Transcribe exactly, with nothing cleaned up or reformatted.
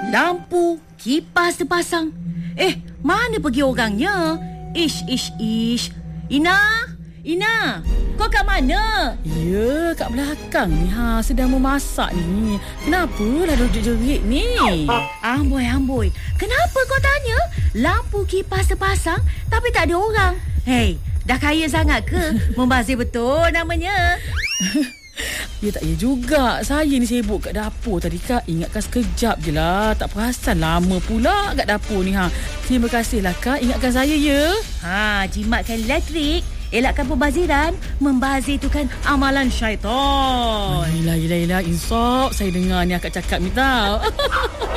lampu, kipas terpasang. Eh, mana pergi orangnya? Ish, ish, ish. Ina, Ina, kau kat mana? Ya, kat belakang ni. Ha, sedang memasak ni. Kenapalah duduk jerit ni? Amboi, amboi. Kenapa kau tanya? Lampu kipas terpasang tapi tak ada orang. Hei, dah kaya sangat ke? Membazir betul namanya. Ya tak ya juga. Saya ni sibuk kat dapur tadi Kak. Ingatkan sekejap je lah. Tak perasan lama pula kat dapur ni. Ha. Terima kasihlah Kak. Ingatkan saya ya. Ha, jimatkan elektrik. Elakkan pembaziran. Membazir tu kan amalan syaitan. Yelah, yelah, yelah. Insaf saya dengar ni akak cakap ni tau.